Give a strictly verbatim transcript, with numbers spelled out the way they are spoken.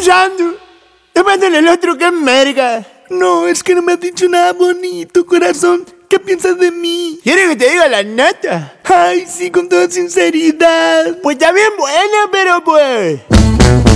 escuchando. Mándale el otro que merga. No, es que no me has dicho nada bonito, corazón. ¿Qué piensas de mí? ¿Quieres que te diga la neta? Ay, sí, con toda sinceridad. Pues está bien buena, pero pues...